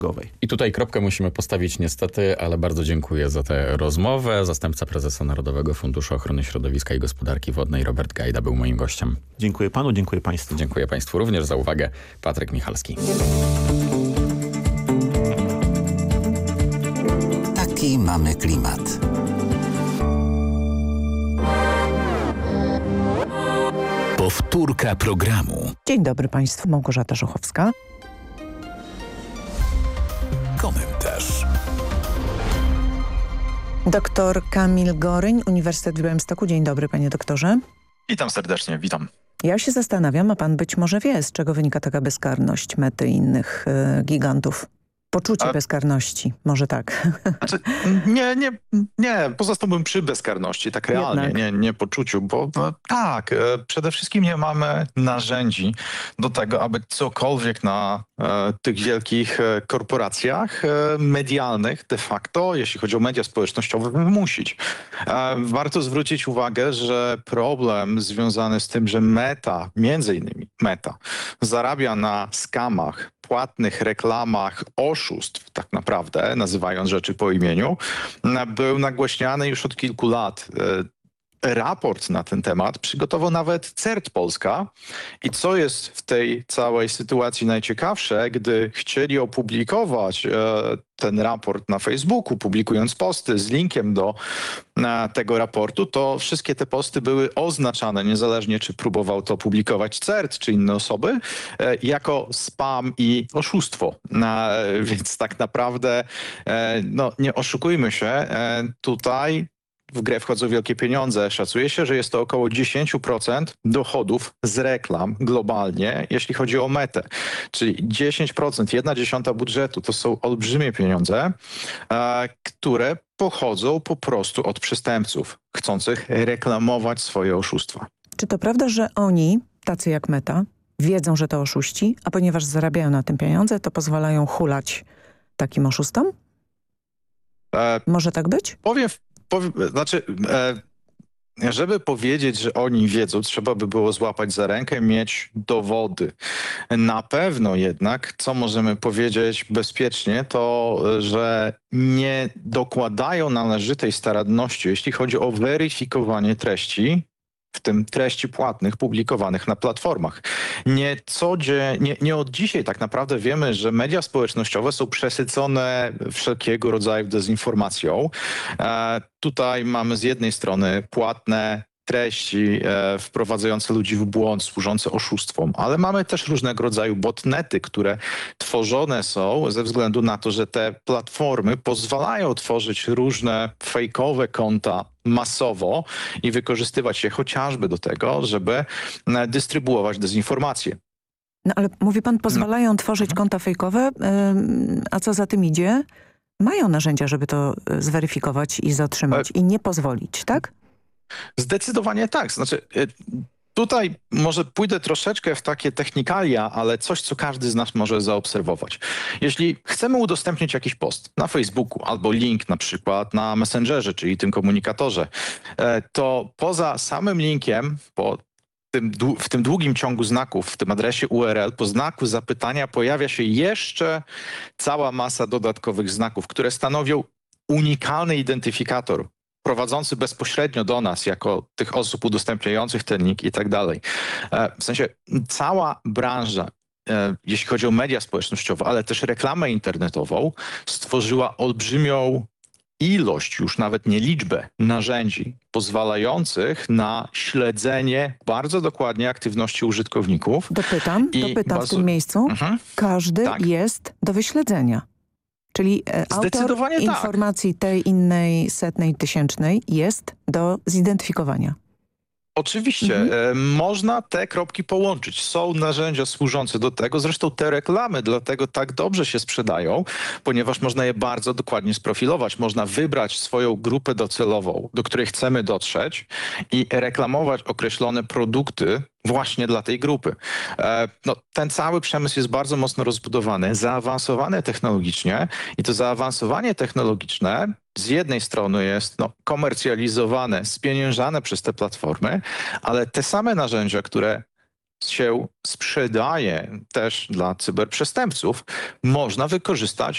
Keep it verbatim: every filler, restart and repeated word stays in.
I tutaj kropkę musimy postawić niestety, ale bardzo dziękuję za tę rozmowę. Zastępca prezesa Narodowego Funduszu Ochrony Środowiska i Gospodarki Wodnej Robert Gajda był moim gościem. Dziękuję panu, dziękuję państwu. Dziękuję państwu również za uwagę. Patryk Michalski. Taki mamy klimat. Powtórka programu. Dzień dobry państwu, Małgorzata Żochowska. Komentarz. Doktor Kamil Goryń, Uniwersytet w Białymstoku. Dzień dobry, panie doktorze. Witam serdecznie, witam. Ja się zastanawiam, a pan być może wie, z czego wynika taka bezkarność Mety i innych y, gigantów. Poczucie a... bezkarności, może tak. Znaczy, nie, nie, nie, pozostałbym przy bezkarności, tak realnie, nie, nie poczuciu, bo no, tak, e, przede wszystkim nie mamy narzędzi do tego, aby cokolwiek na e, tych wielkich e, korporacjach e, medialnych de facto, jeśli chodzi o media społecznościowe, wymusić. E, warto zwrócić uwagę, że problem związany z tym, że Meta, między innymi Meta, zarabia na skamach, płatnych reklamach, oszustw tak naprawdę, nazywając rzeczy po imieniu, był nagłaśniany już od kilku lat. Raport na ten temat przygotował nawet CERT Polska. I co jest w tej całej sytuacji najciekawsze, gdy chcieli opublikować e, ten raport na Facebooku, publikując posty z linkiem do e, tego raportu, to wszystkie te posty były oznaczane, niezależnie czy próbował to publikować CERT czy inne osoby, e, jako spam i oszustwo. E, więc tak naprawdę, e, no nie oszukujmy się, e, tutaj w grę wchodzą wielkie pieniądze. Szacuje się, że jest to około dziesięć procent dochodów z reklam globalnie, jeśli chodzi o Metę. Czyli dziesięć procent, jedna dziesiąta budżetu to są olbrzymie pieniądze, e, które pochodzą po prostu od przestępców chcących reklamować swoje oszustwa. Czy to prawda, że oni, tacy jak Meta, wiedzą, że to oszuści, a ponieważ zarabiają na tym pieniądze, to pozwalają hulać takim oszustom? E, Może tak być? Powiem Znaczy, e, żeby powiedzieć, że oni wiedzą, trzeba by było złapać za rękę, mieć dowody. Na pewno jednak, co możemy powiedzieć bezpiecznie, to, że nie dokładają należytej staranności, jeśli chodzi o weryfikowanie treści, w tym treści płatnych publikowanych na platformach. Nie, codzie, nie, nie od dzisiaj tak naprawdę wiemy, że media społecznościowe są przesycone wszelkiego rodzaju dezinformacją. E, tutaj mamy z jednej strony płatne treści e, wprowadzające ludzi w błąd, służące oszustwom, ale mamy też różnego rodzaju botnety, które tworzone są ze względu na to, że te platformy pozwalają tworzyć różne fejkowe konta masowo i wykorzystywać je chociażby do tego, żeby dystrybuować dezinformację. No ale mówi pan, pozwalają tworzyć Mhm. konta fejkowe, yy, a co za tym idzie? Mają narzędzia, żeby to zweryfikować i zatrzymać e... i nie pozwolić, tak? Zdecydowanie tak. Znaczy, tutaj może pójdę troszeczkę w takie technikalia, ale coś, co każdy z nas może zaobserwować. Jeśli chcemy udostępnić jakiś post na Facebooku albo link na przykład na Messengerze, czyli tym komunikatorze, to poza samym linkiem, po tym, w tym długim ciągu znaków, w tym adresie U R L, po znaku zapytania pojawia się jeszcze cała masa dodatkowych znaków, które stanowią unikalny identyfikator prowadzący bezpośrednio do nas, jako tych osób udostępniających ten link i tak dalej. W sensie cała branża, jeśli chodzi o media społecznościowe, ale też reklamę internetową, stworzyła olbrzymią ilość, już nawet nie liczbę, narzędzi pozwalających na śledzenie bardzo dokładnie aktywności użytkowników. Dopytam, dopytam bazu... w tym miejscu. Mhm. Każdy tak. jest do wyśledzenia. Czyli autor informacji tak. tej innej setnej, tysięcznej jest do zidentyfikowania. Oczywiście. Mhm. Można te kropki połączyć. Są narzędzia służące do tego. Zresztą te reklamy dlatego tak dobrze się sprzedają, ponieważ można je bardzo dokładnie sprofilować. Można wybrać swoją grupę docelową, do której chcemy dotrzeć i reklamować określone produkty właśnie dla tej grupy. No, ten cały przemysł jest bardzo mocno rozbudowany, zaawansowany technologicznie i to zaawansowanie technologiczne z jednej strony jest no, komercjalizowane, spieniężane przez te platformy, ale te same narzędzia, które się sprzedaje też dla cyberprzestępców, można wykorzystać